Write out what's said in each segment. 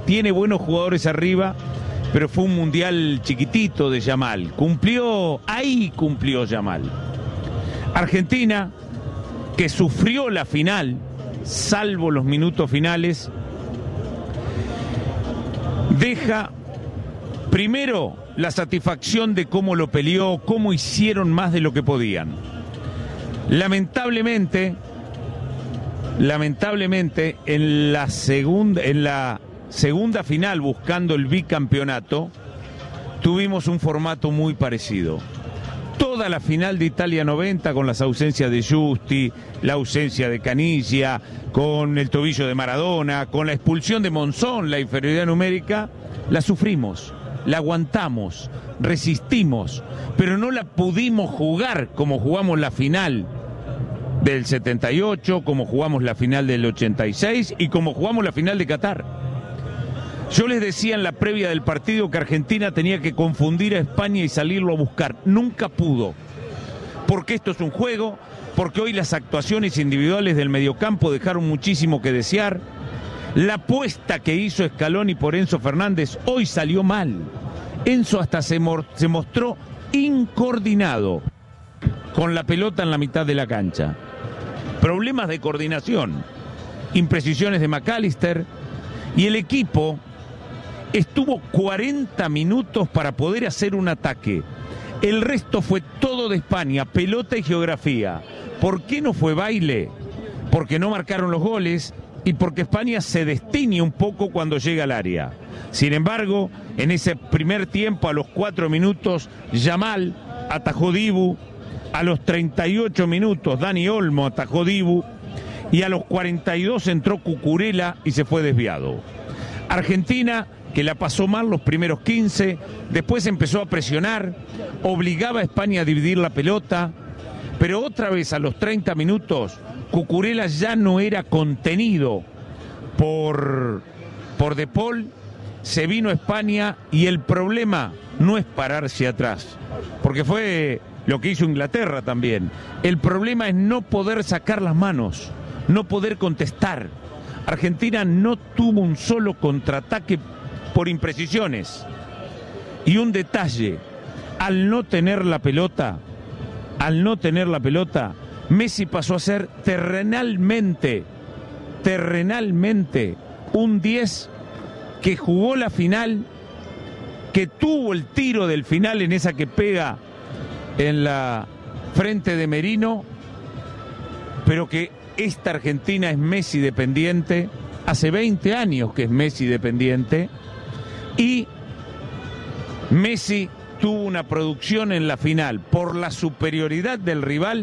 tiene buenos jugadores arriba, pero fue un mundial chiquitito de Yamal. Ahí cumplió Yamal. Argentina, que sufrió la final, salvo los minutos finales, deja primero la satisfacción de cómo lo peleó, cómo hicieron más de lo que podían. Lamentablemente, en la segunda final, buscando el bicampeonato, tuvimos un formato muy parecido. Toda la final de Italia 90, con las ausencias de Justi, la ausencia de Caniggia, con el tobillo de Maradona, con la expulsión de Monzón, la inferioridad numérica, la sufrimos, la aguantamos, resistimos, pero no la pudimos jugar como jugamos la final del 78, como jugamos la final del 86 y como jugamos la final de Qatar. Yo les decía en la previa del partido que Argentina tenía que confundir a España y salirlo a buscar. Nunca pudo, porque esto es un juego, porque hoy las actuaciones individuales del mediocampo dejaron muchísimo que desear. La apuesta que hizo Scaloni por Enzo Fernández hoy salió mal. Enzo hasta se mostró incoordinado con la pelota en la mitad de la cancha. Problemas de coordinación, imprecisiones de McAllister, y el equipo estuvo 40 minutos para poder hacer un ataque. El resto fue todo de España, pelota y geografía. ¿Por qué no fue baile? Porque no marcaron los goles y porque España se destiñe un poco cuando llega al área. Sin embargo, en ese primer tiempo, a los 4 minutos, Yamal atajó Dibu. A los 38 minutos, Dani Olmo atajó Dibu. Y a los 42 entró Cucurella y se fue desviado. Argentina, que la pasó mal los primeros 15, después empezó a presionar, obligaba a España a dividir la pelota, pero otra vez a los 30 minutos, Cucurella ya no era contenido por De Paul, se vino a España y el problema no es pararse atrás, porque fue lo que hizo Inglaterra también. El problema es no poder sacar las manos, no poder contestar. Argentina no tuvo un solo contraataque por imprecisiones. Y un detalle, al no tener la pelota, Messi pasó a ser terrenalmente un 10 que jugó la final, que tuvo el tiro del final en esa que pega en la frente de Merino, pero que esta Argentina es Messi dependiente, hace 20 años que es Messi dependiente, y Messi tuvo una producción en la final por la superioridad del rival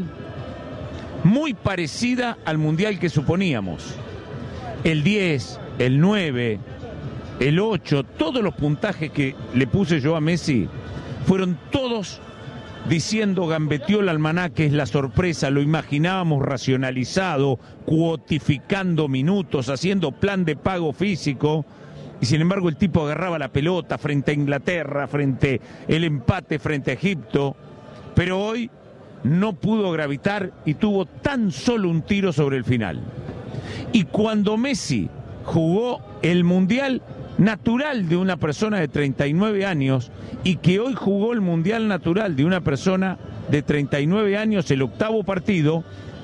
muy parecida al mundial que suponíamos. El 10, el 9, el 8, todos los puntajes que le puse yo a Messi fueron todos diciendo gambeteó el almanaque, es la sorpresa, lo imaginábamos racionalizado, cuotificando minutos, haciendo plan de pago físico, y sin embargo el tipo agarraba la pelota frente a Inglaterra, frente el empate frente a Egipto, pero hoy no pudo gravitar y tuvo tan solo un tiro sobre el final. Y cuando Messi jugó el mundial natural de una persona de 39 años y que hoy jugó el mundial natural de una persona de 39 años, el octavo partido,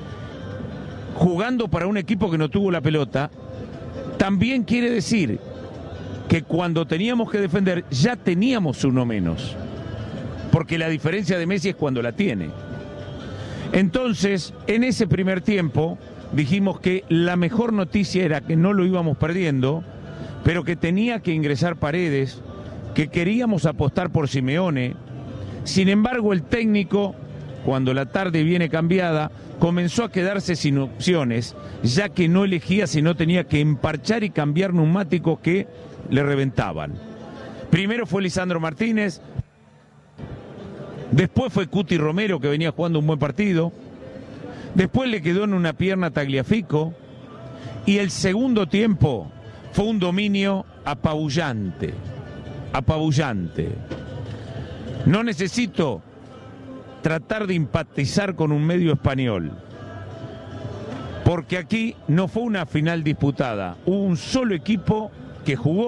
jugando para un equipo que no tuvo la pelota, también quiere decir que cuando teníamos que defender ya teníamos uno menos, porque la diferencia de Messi es cuando la tiene. Entonces, en ese primer tiempo dijimos que la mejor noticia era que no lo íbamos perdiendo, pero que tenía que ingresar Paredes, que queríamos apostar por Simeone. Sin embargo, el técnico, cuando la tarde viene cambiada, comenzó a quedarse sin opciones, ya que no elegía si no tenía que emparchar y cambiar neumáticos que le reventaban. Primero fue Lisandro Martínez, después fue Cuti Romero, que venía jugando un buen partido, después le quedó en una pierna Tagliafico, y el segundo tiempo fue un dominio apabullante. No necesito tratar de empatizar con un medio español, porque aquí no fue una final disputada, hubo un solo equipo que jugó